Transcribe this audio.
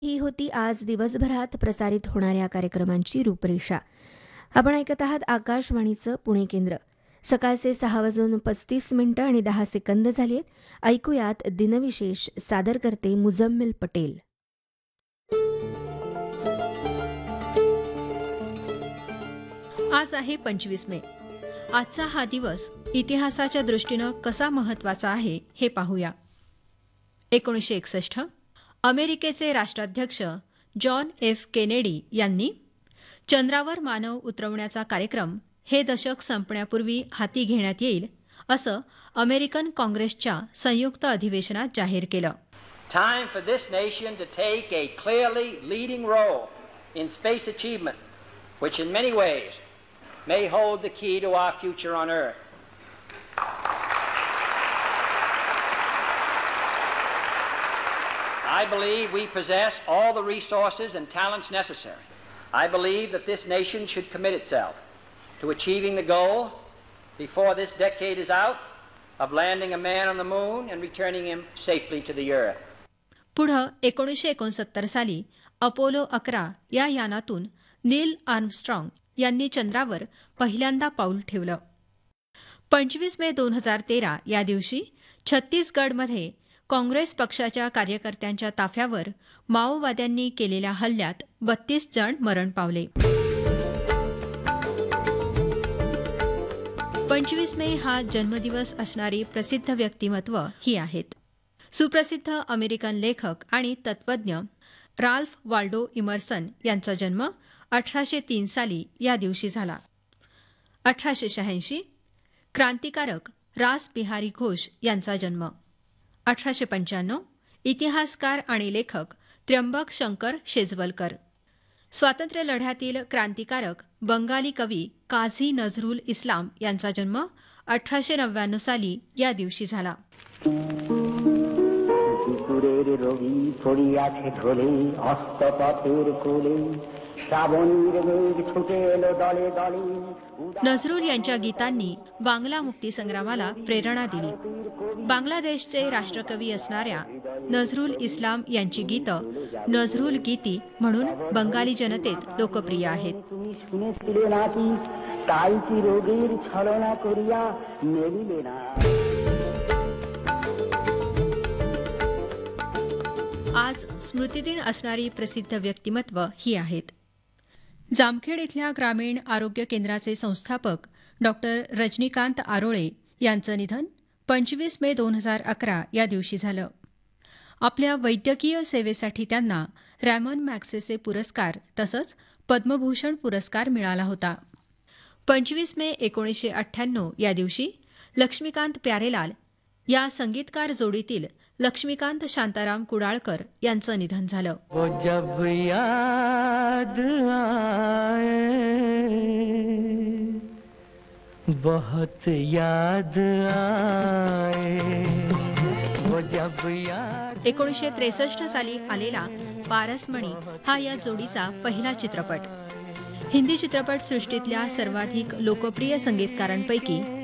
ही होती आज दिवसभरात प्रसारित होणाऱ्या कार्यक्रमांची रूपरेषा. आपण ऐकत आहात आकाशवाणीचं पुणे केंद्र. सकाळचे 6:35 आणि 10 सेकंद झालेत. ऐकूयात दिनविशेष. सादर करते मुजम्मिल पटेल. आज आहे 25 मे. आजचा हा दिवस इतिहासाच्या दृष्टीनं कसा महत्वाचा आहे हे पाहूया. 1961 अमेरिकेचे राष्ट्राध्यक्ष जॉन एफ केनेडी यांनी चंद्रावर मानव उतरवण्याचा कार्यक्रम हे दशक संपण्यापूर्वी हाती घेण्यात येईल असं अमेरिकन काँग्रेसच्या संयुक्त अधिवेशनात जाहीर केलं. Time for this nation to take a clearly leading role in space achievement, which in many ways may hold the key to our future on Earth. I believe we possess all the resources and talents necessary. I believe that this nation should commit itself to achieving the goal before this decade is out of landing a man on the moon and returning him safely to the Earth. पुढं 1969 साली Apollo 11 या यानातून नील Armstrong यांनी चंद्रावर पहिल्यांदा पाऊल ठेवलं. 25 मे 2013 या दिवशी छत्तीसगडमध्ये काँग्रेस पक्षाच्या कार्यकर्त्यांच्या ताफ्यावर माओवाद्यांनी केलेल्या हल्ल्यात 32 जण मरण पावले. 25 मे हा जन्मदिवस असणारी प्रसिद्ध व्यक्तिमत्व ही आहेत. सुप्रसिद्ध अमेरिकन लेखक आणि तत्त्वज्ञ राल्फ वाल्डो इमर्सन यांचा जन्म 1803 साली या दिवशी झाला. 1886 क्रांतिकारक रास बिहारी घोष यांचा जन्म. 1895 इतिहासकार आणि लेखक त्र्यंबक शंकर शेजवलकर. स्वातंत्र्य लढ्यातील क्रांतिकारक बंगाली कवी काझी नझरुल इस्लाम यांचा जन्म 1899 साली या दिवशी झाला. नझरुल यांच्या गीतांनी बांगला मुक्तीसंग्रामाला प्रेरणा दिली. बांगलादेशचे राष्ट्रकवी असणाऱ्या नझरुल इस्लाम यांची गीतं नझरुल गीती म्हणून बंगाली जनतेत लोकप्रिय आहेत. आज स्मृतिदिन असणारी प्रसिद्ध व्यक्तिमत्व ही आहेत. जामखेड इथल्या ग्रामीण आरोग्य केंद्राचे संस्थापक डॉक्टर रजनीकांत आरोळे यांचं निधन 25 मे 2011 या दिवशी झालं. आपल्या वैद्यकीय सेवेसाठी त्यांना रॅमन मॅग्सेसे पुरस्कार तसंच पद्मभूषण पुरस्कार मिळाला होता. 25 मे 1998 या दिवशी लक्ष्मीकांत प्यारेलाल या संगीतकार जोडीतील लक्ष्मीकांत शांताराम कुडाळकर यांचं निधन झालं. वो जब याद आए बहुत याद आए वो जब याद. 1963 साली आलेला पारसमणी हा या जोडीचा पहिला चित्रपट. हिंदी चित्रपट सृष्टीतल्या सर्वाधिक लोकप्रिय संगीतकारांपैकी